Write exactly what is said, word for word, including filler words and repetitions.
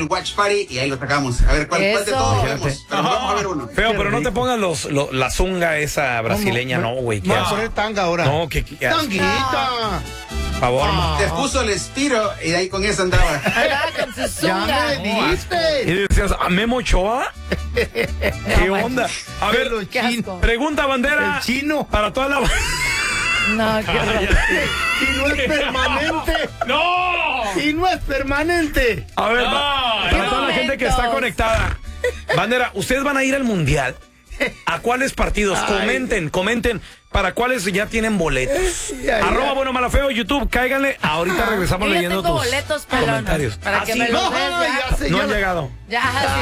el watch party y ahí lo sacamos. A ver, ¿cuál, cuál de todos lo vemos? Pero vamos a ver uno. Feo, pero no te pongas los, los, la zunga esa brasileña, no, güey. Voy a poner tanga ahora. No, que... que ¡Tanguita! Por favor. Ah. Te puso el estiro y ahí con eso andaba. Con su ¡Ya zunga. me diste! Y decías, ¿a Memo Ochoa? ¿Qué onda? A ver, Pero Qué chin- asco. pregunta bandera. El chino. Para toda la... No, qué horror. Y no es permanente. ¡No! Y no es permanente. A ver, No, para qué toda la gente que está momentos. conectada. Bandera, ¿ustedes van a ir al Mundial? ¿A cuáles partidos? Ay. Comenten, comenten. ¿Para cuáles ya tienen boletos? Ay, ay, Arroba ay. Bueno Malafeo, YouTube, cáiganle. Ahorita regresamos Yo ya leyendo tengo tus boletos, pelona, comentarios. para ¿Ah, que sí? me los No, des ya. ya sé, No ya han lo- llegado. Ya, sí.